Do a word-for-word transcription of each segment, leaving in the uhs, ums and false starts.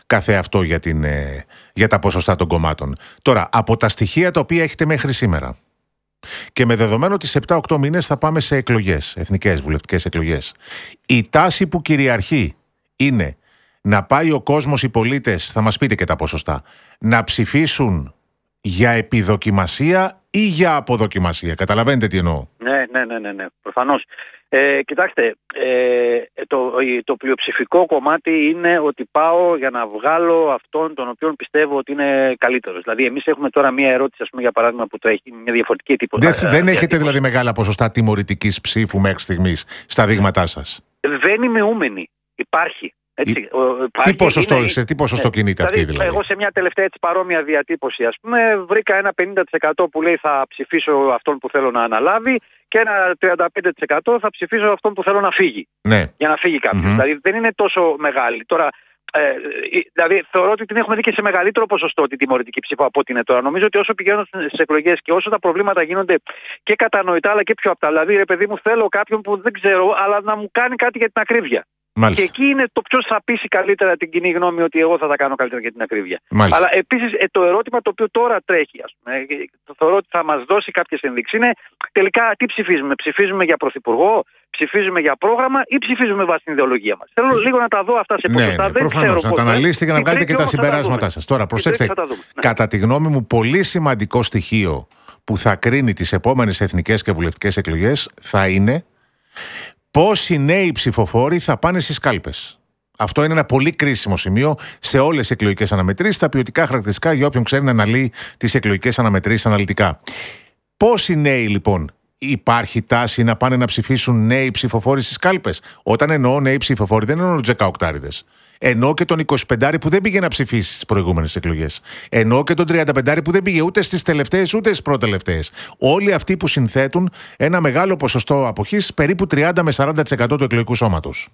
καθεαυτό για, την, ε, για τα ποσοστά των κομμάτων. Τώρα, από τα στοιχεία τα οποία έχετε μέχρι σήμερα και με δεδομένο ότι σε επτά οκτώ μήνες θα πάμε σε εκλογές, εθνικές βουλευτικές εκλογές, η τάση που κυριαρχεί είναι να πάει ο κόσμος, οι πολίτες, θα μας πείτε και τα ποσοστά, να ψηφίσουν για επιδοκιμασία ή για αποδοκιμασία. Καταλαβαίνετε τι εννοώ? Ναι, ναι, ναι, ναι, ναι. Προφανώς. Ε, κοιτάξτε, ε, το, το πλειοψηφικό κομμάτι είναι ότι πάω για να βγάλω αυτόν τον οποίο πιστεύω ότι είναι καλύτερος. Δηλαδή, εμείς έχουμε τώρα μία ερώτηση, ας πούμε, για παράδειγμα, που το έχει μια διαφορετική τίποτα. Δεν, δεν έχετε δηλαδή μεγάλα ποσοστά τιμωρητικής ψήφου μέχρι στιγμής στα δείγματά σας? Δεν είμαι ούμενη. Υπάρχει. Έτσι, Η... υπάρχει, τι ποσοστό, είναι, σε τι ποσοστό ναι, κινείται αυτή δηλαδή, δηλαδή? Εγώ σε μια τελευταία έτσι παρόμοια διατύπωση, ας πούμε, βρήκα ένα πενήντα τοις εκατό που λέει θα ψηφίσω αυτόν που θέλω να αναλάβει και ένα τριάντα πέντε τοις εκατό θα ψηφίσω αυτόν που θέλω να φύγει. Ναι. Για να φύγει κάποιος. Mm-hmm. Δηλαδή δεν είναι τόσο μεγάλη. Τώρα, ε, δηλαδή θεωρώ ότι την έχουμε δει και σε μεγαλύτερο ποσοστό την τιμωρητική ψήφο από ό,τι είναι τώρα. Νομίζω ότι όσο πηγαίνουν στις εκλογές και όσο τα προβλήματα γίνονται και κατανοητά αλλά και πιο απτά. Δηλαδή, ρε παιδί μου, θέλω κάποιον που δεν ξέρω, αλλά να μου κάνει κάτι για την ακρίβεια. Μάλιστα. Και εκεί είναι το ποιος θα πείσει καλύτερα την κοινή γνώμη ότι εγώ θα τα κάνω καλύτερα για την ακρίβεια. Μάλιστα. Αλλά επίσης το ερώτημα το οποίο τώρα τρέχει, ας πούμε, θεωρώ ότι θα μας δώσει κάποιες ενδείξεις, είναι τελικά τι ψηφίζουμε. Ψηφίζουμε για πρωθυπουργό, ψηφίζουμε για πρόγραμμα ή ψηφίζουμε βάσει την ιδεολογία μας? Θέλω λίγο να τα δω αυτά σε ποσοστά. Ναι, ναι, προφανώς. Να τα αναλύσετε και να βγάλετε και τα συμπεράσματά σας. Τώρα, προσέξτε, ναι. Κατά τη γνώμη μου, πολύ σημαντικό στοιχείο που θα κρίνει τις επόμενες εθνικές και βουλευτικές εκλογές θα είναι πόσοι νέοι ψηφοφόροι θα πάνε στις κάλπες. Αυτό είναι ένα πολύ κρίσιμο σημείο σε όλες τις εκλογικές αναμετρήσεις, τα ποιοτικά χαρακτηριστικά για όποιον ξέρει να αναλύει τις εκλογικές αναμετρήσεις αναλυτικά. Πόσοι νέοι λοιπόν? Υπάρχει τάση να πάνε να ψηφίσουν νέοι ψηφοφόροι στις κάλπες? Όταν εννοώ νέοι ψηφοφόροι, δεν εννοώ τους δεκαοκτάριδες. Εννοώ και τον εικοσιπεντάρη που δεν πήγε να ψηφίσει στις προηγούμενες εκλογές. Εννοώ και τον τριανταπεντάρη που δεν πήγε ούτε στις τελευταίες ούτε στις προτελευταίες. Όλοι αυτοί που συνθέτουν ένα μεγάλο ποσοστό αποχής, περίπου τριάντα με σαράντα τοις εκατό του εκλογικού σώματος.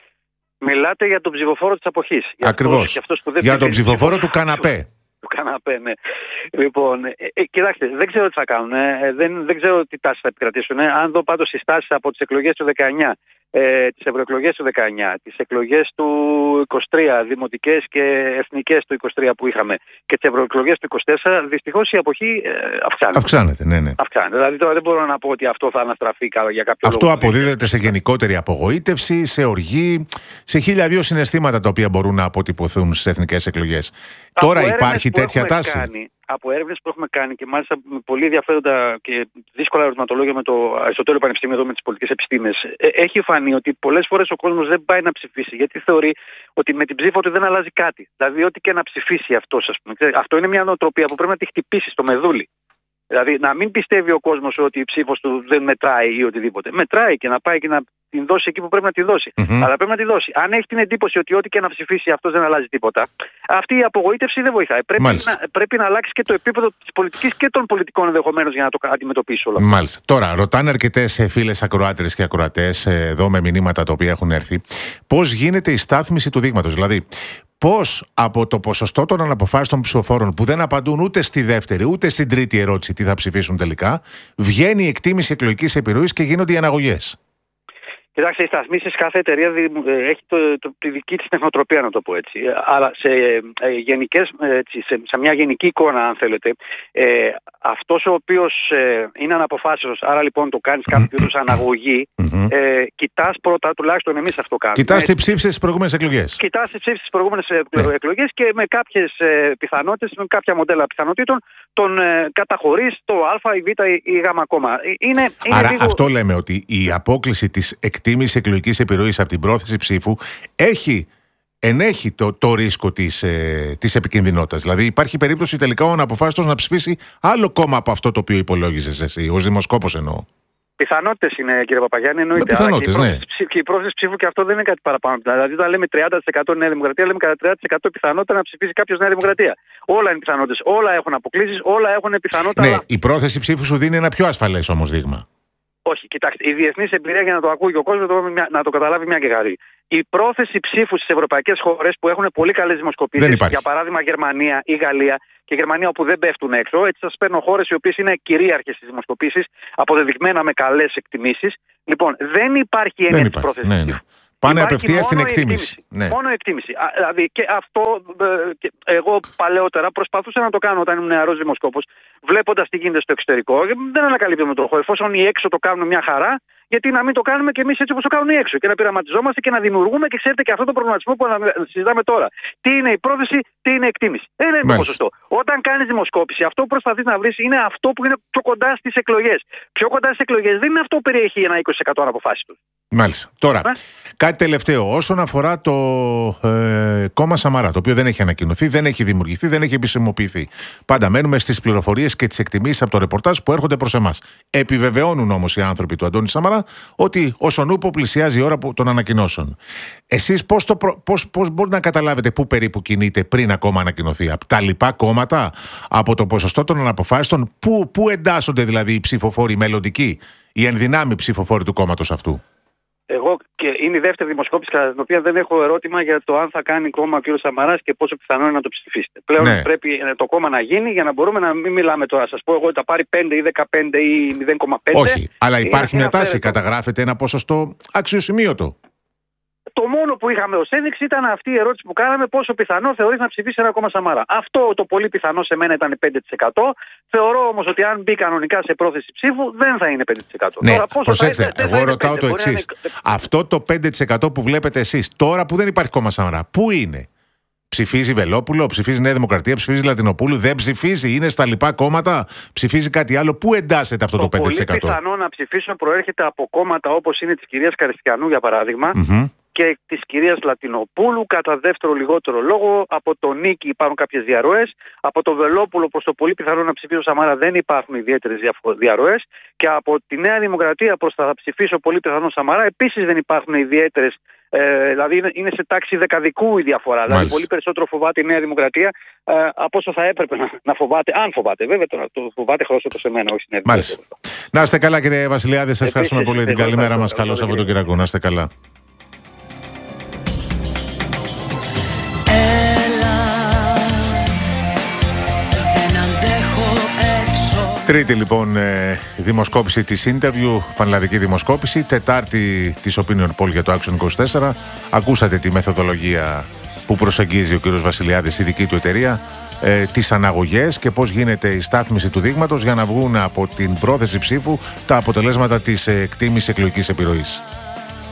Μιλάτε για τον ψηφοφόρο της αποχής. Ακριβώς. Για, αυτός που δεν για τον ψηφοφόρο του καναπέ. Του καναπέ, ναι. Λοιπόν, ε, ε, κοιτάξτε, δεν ξέρω τι θα κάνουν. Ε, δεν, δεν ξέρω τι τάσεις θα επικρατήσουν. Ε. Αν δω πάντως τις τάσεις από τις εκλογές του δεκαεννιά, ε, τις ευρωεκλογές του δεκαεννιά, τις εκλογές του είκοσι τρία, δημοτικές και εθνικές του είκοσι τρία που είχαμε και τις ευρωεκλογές του είκοσι τέσσερα, δυστυχώς η αποχή ε, αυξάνεται. Αυξάνεται, ναι, ναι. Αυξάνεται. Δηλαδή τώρα δεν μπορώ να πω ότι αυτό θα αναστραφεί για κάποιο αυτό λόγο. Αυτό αποδίδεται σε γενικότερη απογοήτευση, σε οργή, σε χίλια δύο συναισθήματα τα οποία μπορούν να αποτυπωθούν στις εθνικές εκλογές. Τώρα υπάρχει τέτοια τάση? Κάνει, από έρευνες που έχουμε κάνει και μάλιστα με πολύ ενδιαφέροντα και δύσκολα ερωτηματολόγια με το Αριστοτέλειο Πανεπιστήμιο εδώ με τις πολιτικές επιστήμες, ε, έχει φανεί ότι πολλές φορές ο κόσμος δεν πάει να ψηφίσει γιατί θεωρεί ότι με την ψήφο του δεν αλλάζει κάτι. Δηλαδή, ό,τι και να ψηφίσει αυτός, ας πούμε. Αυτό είναι μια νοοτροπία που πρέπει να τη χτυπήσει στο μεδούλι. Δηλαδή, να μην πιστεύει ο κόσμος ότι η ψήφος του δεν μετράει ή οτιδήποτε. Μετράει και να πάει και να την δώσει εκεί που πρέπει να τη δώσει. Mm-hmm. Αλλά πρέπει να τη δώσει. Αν έχει την εντύπωση ότι ό,τι και να ψηφίσει αυτός δεν αλλάζει τίποτα, αυτή η απογοήτευση δεν βοηθάει. Πρέπει να, πρέπει να αλλάξει και το επίπεδο της πολιτικής και των πολιτικών ενδεχομένως για να το αντιμετωπίσει όλο αυτό. Μάλιστα. Τώρα, ρωτάνε αρκετές φίλες ακροάτριες και ακροατές εδώ με μηνύματα τα οποία έχουν έρθει, πώς γίνεται η στάθμιση του δείγματος. Δηλαδή, πώς από το ποσοστό των αναποφάσιστων ψηφοφόρων που δεν απαντούν ούτε στη δεύτερη ούτε στην τρίτη ερώτηση τι θα ψηφίσουν τελικά, βγαίνει η εκτίμηση εκλογικής επιρροής και γίνονται οι αναγωγές. Κοιτάξτε, οι σταθμίσεις, κάθε εταιρεία έχει το, το, τη δική της τεχνοτροπία, να το πω έτσι. Αλλά σε, ε, γενικές, έτσι, σε, σε μια γενική εικόνα, αν θέλετε, ε, αυτός ο οποίος ε, είναι αναποφάσιστος, άρα λοιπόν το κάνεις κάποιο είδους αναγωγή, ε, κοιτάς πρώτα, τουλάχιστον εμείς αυτό κάνουμε. Κοιτάς τι ψήφισες στις προηγούμενες εκλογές. Κοιτάς τι ψήφισες στις προηγούμενες ναι. εκλογές και με κάποιες ε, πιθανότητες, με κάποια μοντέλα πιθανότητων, τον ε, καταχωρείς το Α, η Β ή η Γ κόμμα. Είναι, είναι άρα λίγο... αυτό λέμε ότι η απόκλιση της εκτίμηση εκλογικής επιρροής από την πρόθεση ψήφου έχει, ενέχει το, το ρίσκο της, ε, της επικινδυνότητας. Δηλαδή υπάρχει περίπτωση τελικά ο αναποφάσιστος να ψηφίσει άλλο κόμμα από αυτό το οποίο υπολόγιζες εσύ, ως δημοσκόπος εννοώ. Πιθανότητες είναι, κύριε Παπαγιάννη, εννοείται. Πιθανότητες, και, η ναι. ψήφου, και η πρόθεση ψήφου και αυτό δεν είναι κάτι παραπάνω. Δηλαδή, όταν λέμε τριάντα τοις εκατό Νέα Δημοκρατία, λέμε κατά τριάντα τοις εκατό πιθανότητα να ψηφίσει κάποιος Νέα Δημοκρατία. Όλα είναι πιθανότητες. Όλα έχουν αποκλήσεις, όλα έχουν πιθανότητα. Ναι, αλλά... η πρόθεση ψήφου σου δίνει ένα πιο ασφαλές όμως δείγμα. Όχι, κοιτάξτε, η διεθνής εμπειρία για να το ακούει και ο κόσμος να το καταλάβει μια και γαρή. Η πρόθεση ψήφου στις ευρωπαϊκές χώρες που έχουν πολύ καλές δημοσκοπήσεις, για παράδειγμα Γερμανία ή Γαλλία, και Γερμανία όπου δεν πέφτουν έξω, έτσι σας παίρνω χώρες οι οποίες είναι κυρίαρχες στις δημοσκοπήσεις, αποδεδειγμένα με καλές εκτιμήσεις. Λοιπόν, δεν υπάρχει έννοια της πρόθεσης ναι, ψήφου. ναι. Πάνε απευθείας στην εκτίμηση. εκτίμηση. Ναι. Μόνο εκτίμηση. Α, δηλαδή και αυτό ε, και εγώ παλαιότερα προσπαθούσα να το κάνω όταν ήμουν νεαρός δημοσκόπος, βλέποντας τι γίνεται στο εξωτερικό. Δεν ανακαλύπτουμε τον τροχό. Εφόσον οι έξω το κάνουν μια χαρά, γιατί να μην το κάνουμε και εμείς έτσι όπως το κάνουν οι έξω και να πειραματιζόμαστε και να δημιουργούμε και ξέρετε και αυτό το προβληματισμό που συζητάμε τώρα. Τι είναι η πρόθεση, τι είναι η εκτίμηση. Δεν είναι το ποσοστό. Όταν κάνεις δημοσκόπηση, αυτό που προσπαθείς να βρεις είναι αυτό που είναι πιο κοντά στις εκλογές. Πιο κοντά στις εκλογές δεν είναι αυτό που περιέχει ένα είκοσι τοις εκατό αναποφάσεις του. Μάλιστα. Τώρα, ε? κάτι τελευταίο. Όσον αφορά το ε, κόμμα Σαμαρά, το οποίο δεν έχει ανακοινωθεί, δεν έχει δημιουργηθεί, δεν έχει επισημοποιηθεί. Πάντα μένουμε στις πληροφορίες και τις εκτιμήσεις από το ρεπορτάζ που έρχονται προς εμάς. Επιβεβαιώνουν όμως οι άνθρωποι του Αντώνη Σαμαρά ότι όσον ούπο πλησιάζει η ώρα των ανακοινώσεων. Εσείς πώς, το, πώς, πώς μπορείτε να καταλάβετε πού περίπου κινείται πριν ακόμα ανακοινωθεί? Από τα λοιπά κόμματα, από το ποσοστό των αναποφάσεων, πού, πού εντάσσονται δηλαδή οι ψηφοφόροι μελλοντικοί, οι ενδυνάμοι ψηφοφόροι του κόμματος αυτού? Εγώ και είναι η δεύτερη δημοσκόπηση κατά την οποία δεν έχω ερώτημα για το αν θα κάνει κόμμα ο κ. Σαμαράς και πόσο πιθανό είναι να το ψηφίσετε. Πλέον ναι. πρέπει το κόμμα να γίνει για να μπορούμε να μην μιλάμε τώρα. Σας πω εγώ ότι θα πάρει πέντε ή δεκαπέντε ή μηδέν κόμμα πέντε. Όχι, αλλά υπάρχει μια τάση. Καταγράφεται ένα ποσοστό αξιοσημείωτο. Το μόνο που είχαμε ως ένδειξη ήταν αυτή η ερώτηση που κάναμε: πόσο πιθανό θεωρείς να ψηφίσει ένα κόμμα Σαμαρά? Αυτό το πολύ πιθανό σε μένα ήταν πέντε τοις εκατό. Θεωρώ όμως ότι αν μπει κανονικά σε πρόθεση ψήφου δεν θα είναι πέντε τοις εκατό. Ναι, τώρα, πόσο προσέξτε, θα είναι, εγώ ρωτάω το εξής. Είναι... Αυτό το πέντε τοις εκατό που βλέπετε εσείς τώρα που δεν υπάρχει κόμμα Σαμαρά, πού είναι? Ψηφίζει Βελόπουλο, ψηφίζει Νέα Δημοκρατία, ψηφίζει Λατινοπούλου, δεν ψηφίζει, είναι στα λοιπά κόμματα, ψηφίζει κάτι άλλο? Πού εντάσσεται αυτό το, το πέντε τοις εκατό? Το πολύ πιθανό να ψηφίσουν προέρχεται από κόμματα όπως είναι της κυρίας Καριστιανού για παράδειγμα. Mm-hmm. Και της κυρίας Λατινοπούλου, κατά δεύτερο λιγότερο λόγο, από τον Νίκη υπάρχουν κάποιες διαρροές, από τον Βελόπουλο προς το πολύ πιθανό να ψηφίσω Σαμάρα δεν υπάρχουν ιδιαίτερες διαρροές και από τη Νέα Δημοκρατία προς τα θα ψηφίσω πολύ πιθανό Σαμάρα επίσης δεν υπάρχουν ιδιαίτερες, ε, δηλαδή είναι, είναι σε τάξη δεκαδικού η διαφορά. Μάλιστα. Δηλαδή πολύ περισσότερο φοβάται η Νέα Δημοκρατία ε, από όσο θα έπρεπε να, να φοβάται, αν φοβάται. Βέβαια τώρα το φοβάται χρώσω σε μένα, όχι στην Νέα Δημοκρατία. Να είστε καλά κύριε Βασιλιάδη, σας ευχαριστούμε πολύ. Την καλημέρα μας. Καλό Σαββατοκύριακο. Να είστε καλά. Τρίτη λοιπόν ε, δημοσκόπηση της Interview, πανελλαδική δημοσκόπηση. Τετάρτη της Opinion Poll για το Action είκοσι τέσσερα. Ακούσατε τη μεθοδολογία που προσεγγίζει ο κύριος Βασιλιάδης, η δική του εταιρεία, ε, τις αναγωγές και πώς γίνεται η στάθμιση του δείγματος για να βγουν από την πρόθεση ψήφου τα αποτελέσματα της ε, εκτίμησης εκλογικής επιρροής.